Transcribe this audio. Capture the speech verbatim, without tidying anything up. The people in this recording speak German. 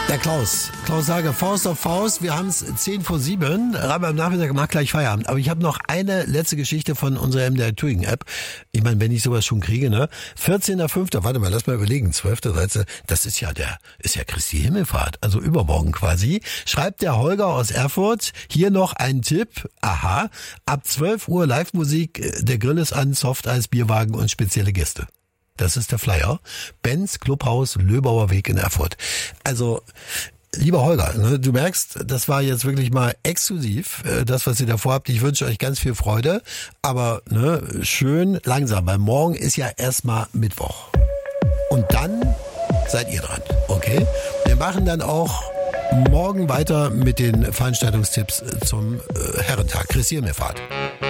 Der Klaus, Klaus Sage, Faust auf Faust, wir haben es zehn vor sieben, Rabe am Nachmittag macht gleich Feierabend. Aber ich habe noch eine letzte Geschichte von unserer M D R Touring App. Ich meine, wenn ich sowas schon kriege, ne? vierzehnter fünfter Warte mal, lass mal überlegen, zwölfter dreizehnter Das ist ja der, ist ja Christi Himmelfahrt, also übermorgen quasi. Schreibt der Holger aus Erfurt, hier noch ein Tipp, aha, ab zwölf Uhr Live-Musik, der Grill ist an, Softeis, Bierwagen und spezielle Gäste. Das ist der Flyer. Benz Clubhaus, Löbauer Weg in Erfurt. Also, lieber Holger, ne, du merkst, das war jetzt wirklich mal exklusiv, äh, das, was ihr da vorhabt. Ich wünsche euch ganz viel Freude, aber ne, schön langsam, weil morgen ist ja erstmal Mittwoch. Und dann seid ihr dran, okay? Wir machen dann auch morgen weiter mit den Veranstaltungstipps zum äh, Herrentag. Christi Himmelfahrt.